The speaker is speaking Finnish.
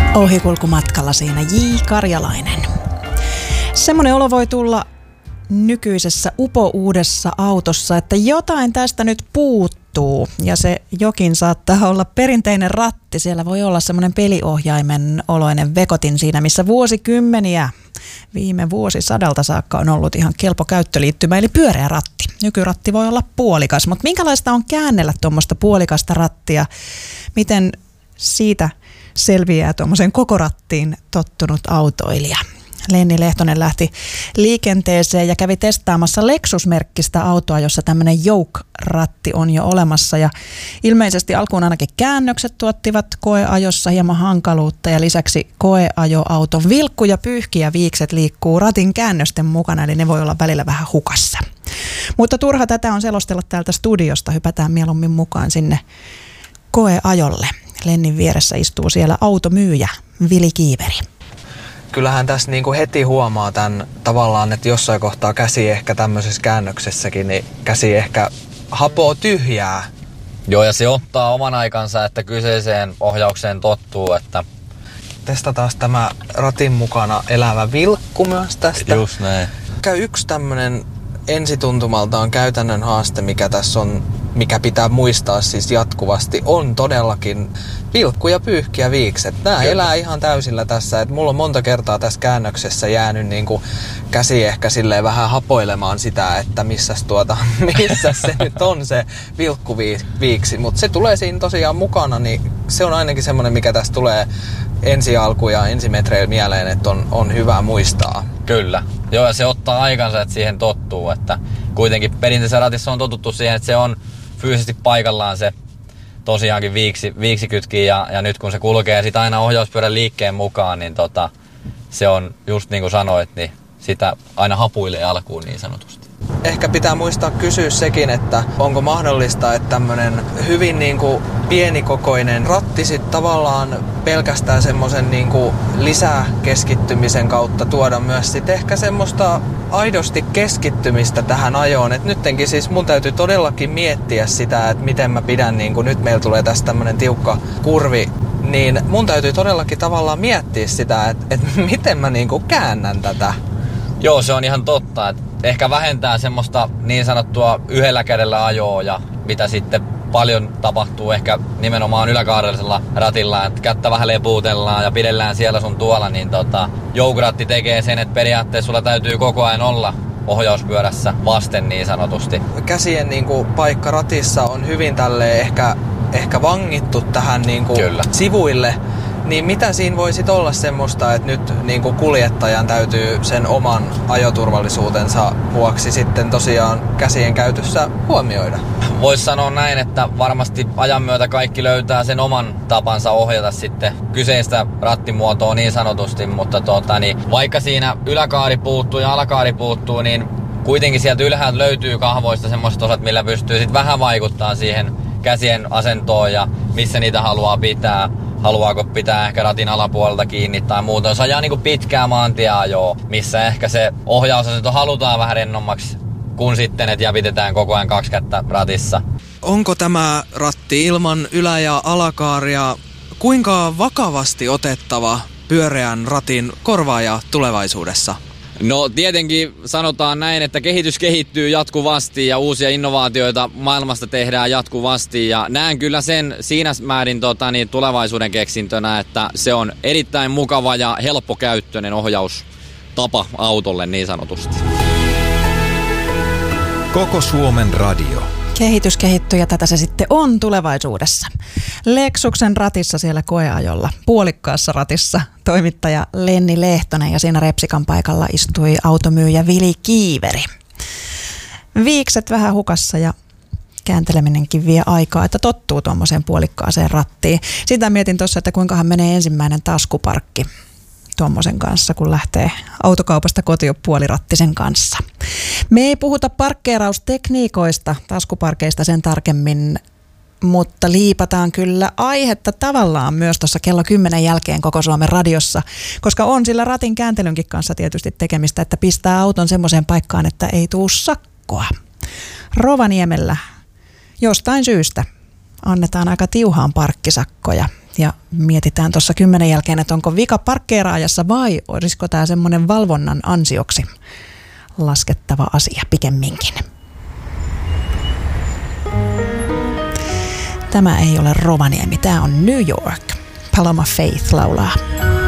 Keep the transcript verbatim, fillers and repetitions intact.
Ohikulkumatkalla siinä J. Karjalainen. Semmoinen olo voi tulla nykyisessä upouudessa autossa, että jotain tästä nyt puuttuu. Ja se jokin saattaa olla perinteinen ratti. Siellä voi olla semmoinen peliohjaimen oloinen vekotin siinä, missä vuosikymmeniä viime vuosisadalta saakka on ollut ihan kelpo käyttöliittymä, eli pyöreä ratti. Nykyratti voi olla puolikas, mutta minkälaista on käännellä tuommoista puolikasta rattia? Miten siitä selviää tuommoisen koko rattiin tottunut autoilija? Lenni Lehtonen lähti liikenteeseen ja kävi testaamassa Lexus-merkkistä autoa, jossa tämmöinen Yoke-ratti on jo olemassa. Ja ilmeisesti alkuun ainakin käännökset tuottivat koeajossa hieman hankaluutta ja lisäksi koeajoauton vilkku ja pyyhki ja viikset liikkuu ratin käännösten mukana, eli ne voi olla välillä vähän hukassa. Mutta turha tätä on selostella täältä studiosta, hypätään mieluummin mukaan sinne koeajolle. Lennin vieressä istuu siellä automyyjä Vili Kiiveri. Kyllähän tässä niinku heti huomaa tämän tavallaan, että jossain kohtaa käsi ehkä tämmöisessä käännöksessäkin, niin käsi ehkä hapoo tyhjää. Joo, ja se ottaa oman aikansa, että kyseiseen ohjaukseen tottuu, että... Testataan tämä ratin mukana elävä vilkku myös tästä. Just näin. Yksi tämmöinen ensituntumaltaan käytännön haaste, mikä tässä on, mikä pitää muistaa siis jatkuvasti, on todellakin vilkku ja pyyhki ja viikset. Nämä Kyllä. elää ihan täysillä tässä. Et mulla on monta kertaa tässä käännöksessä jäänyt niinku käsi ehkä silleen vähän hapoilemaan sitä, että missäs, tuota, missäs se nyt on se vilkkuviiksi. Mutta se tulee siinä tosiaan mukana, niin se on ainakin semmoinen, mikä tässä tulee ensi alku ja ensimetreillä mieleen, että on, on hyvä muistaa. Kyllä. Joo, ja se ottaa aikansa, että siihen tottuu. Että kuitenkin perinteisessä ratissa on totuttu siihen, että se on fyysisesti paikallaan se tosiaankin viiksi, viiksi kytkii ja, ja nyt kun se kulkee sit aina ohjauspyörän liikkeen mukaan, niin tota, se on just niin kuin sanoit, niin sitä aina hapuilee alkuun niin sanotusti. Ehkä pitää muistaa kysyä sekin, että onko mahdollista, että tämmönen hyvin niinku pienikokoinen ratti sit tavallaan pelkästään semmoisen niinku lisäkeskittymisen kautta tuoda myös sit ehkä semmoista aidosti keskittymistä tähän ajoon. Et nyttenkin siis mun täytyy todellakin miettiä sitä, että miten mä pidän, niinku nyt meillä tulee tästä tämmönen tiukka kurvi, niin mun täytyy todellakin tavallaan miettiä sitä, että, että miten mä niinku käännän tätä. Joo, se on ihan totta, että ehkä vähentää semmoista niin sanottua yhdellä kädellä ajoa ja mitä sitten paljon tapahtuu ehkä nimenomaan yläkaarellisella ratilla, että kättä vähän lepuutellaan ja pidellään siellä sun tuolla, niin tota, Yoke-ratti tekee sen, että periaatteessa sulla täytyy koko ajan olla ohjauspyörässä vasten niin sanotusti. Käsien niinku paikka ratissa on hyvin tälleen ehkä, ehkä vangittu tähän niinku sivuille. Niin mitä siinä voisi olla semmoista, että nyt niin kuin kuljettajan täytyy sen oman ajoturvallisuutensa vuoksi sitten tosiaan käsien käytössä huomioida? Voisi sanoa näin, että varmasti ajan myötä kaikki löytää sen oman tapansa ohjata sitten kyseistä rattimuotoa niin sanotusti, mutta tota, niin, vaikka siinä yläkaari puuttuu ja alakaari puuttuu, niin kuitenkin sieltä ylhäältä löytyy kahvoista semmoiset osat, millä pystyy sitten vähän vaikuttaa siihen käsien asentoon ja missä niitä haluaa pitää. Haluaako pitää ehkä ratin alapuolelta kiinni tai muuta. Jos ajaa niin kuin pitkää maantieajoa, missä ehkä se ohjausasento halutaan vähän rennommaksi, kun sitten, että jäpitetään koko ajan kaksi kättä ratissa. Onko tämä ratti ilman ylä- ja alakaaria kuinka vakavasti otettava pyöreän ratin korvaaja tulevaisuudessa? No tietenkin sanotaan näin, että kehitys kehittyy jatkuvasti ja uusia innovaatioita maailmasta tehdään jatkuvasti ja näen kyllä sen siinä määrin tota, niin, tulevaisuuden keksintönä, että se on erittäin mukava ja helppokäyttöinen ohjaustapa autolle niin sanotusti. Koko Suomen radio. Kehitys kehittyy ja tätä se sitten on tulevaisuudessa. Lexuksen ratissa siellä koeajolla, puolikkaassa ratissa, toimittaja Lenni Lehtonen ja siinä repsikan paikalla istui automyyjä Vili Kiiveri. Viikset vähän hukassa ja käänteleminenkin vie aikaa, että tottuu tuommoiseen puolikkaaseen rattiin. Sitä mietin tuossa, että kuinkahan menee ensimmäinen taskuparkki tuommoisen kanssa, kun lähtee autokaupasta kotiin puolirattisen kanssa. Me ei puhuta parkkeeraustekniikoista, taskuparkeista sen tarkemmin, mutta liipataan kyllä aihetta tavallaan myös tuossa kello kymmenen jälkeen Koko Suomen radiossa, koska on sillä ratin kääntelynkin kanssa tietysti tekemistä, että pistää auton semmoiseen paikkaan, että ei tuu sakkoa. Rovaniemellä jostain syystä annetaan aika tiuhaan parkkisakkoja. Ja mietitään tuossa kymmenen jälkeen, että onko vika parkkeeraajassa vai olisiko tämä semmoinen valvonnan ansioksi laskettava asia pikemminkin. Tämä ei ole Rovaniemi, tämä on New York. Paloma Faith laulaa.